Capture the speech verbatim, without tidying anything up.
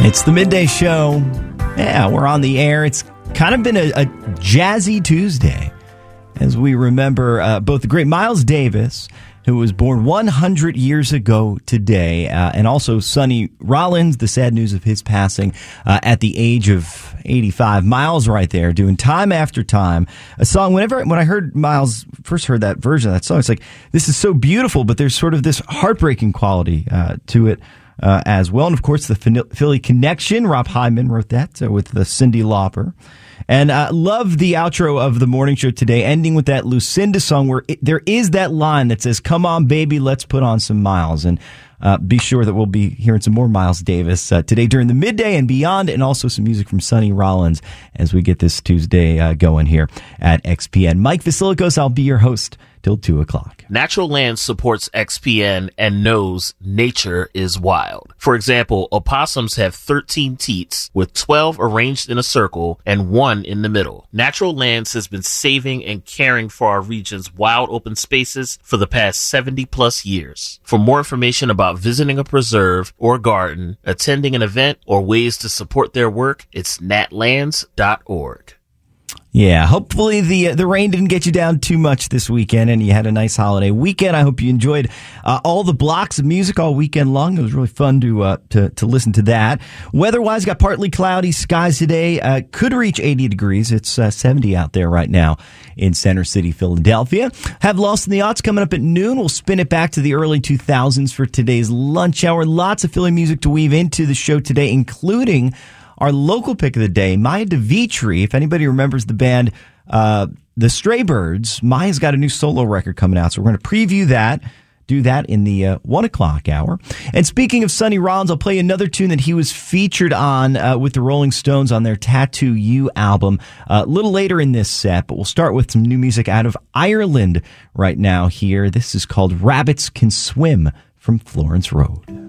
It's the Midday Show. Yeah, we're on the air. It's kind of been a, a jazzy Tuesday as we remember uh, both the great Miles Davis, who was born one hundred years ago today, uh, and also Sonny Rollins, the sad news of his passing uh, at the age of eighty-five. Miles right there doing Time After Time, a song. Whenever when I heard Miles first heard that version of that song, it's like, this is so beautiful, but there's sort of this heartbreaking quality uh, to it. Uh, as well. And of course, the Philly Connection. Rob Hyman wrote that uh, with the Cyndi Lauper. And I uh, love the outro of the morning show today, ending with that Lucinda song where it, there is that line that says, "Come on, baby, let's put on some Miles." And uh, be sure that we'll be hearing some more Miles Davis uh, today during the midday and beyond, and also some music from Sonny Rollins as we get this Tuesday uh, going here at X P N. Mike Vasilikos, I'll be your host till two o'clock. Natural Land supports X P N and knows nature is wild. For example, opossums have thirteen teats with twelve arranged in a circle and one in the middle. Natural Lands has been saving and caring for our region's wild open spaces for the past seventy plus years. For more information about visiting a preserve or garden, attending an event, or ways to support their work, it's nat lands dot org. Yeah, hopefully the the rain didn't get you down too much this weekend and you had a nice holiday weekend. I hope you enjoyed uh, all the blocks of music all weekend long. It was really fun to uh, to, to listen to that. Weather-wise, got partly cloudy skies today. Uh, could reach eighty degrees. It's uh, seventy out there right now in Center City, Philadelphia. Have Lost in the Aughts coming up at noon. We'll spin it back to the early two thousands for today's lunch hour. Lots of Philly music to weave into the show today, including our local pick of the day, Maya DeVitri. If anybody remembers the band, uh, the Stray Birds, Maya's got a new solo record coming out. So we're going to preview that, do that in the uh, one o'clock hour. And speaking of Sonny Rollins, I'll play another tune that he was featured on uh, with the Rolling Stones on their Tattoo You album uh, a little later in this set. But we'll start with some new music out of Ireland right now here. This is called Rabbits Can Swim from Florence Road.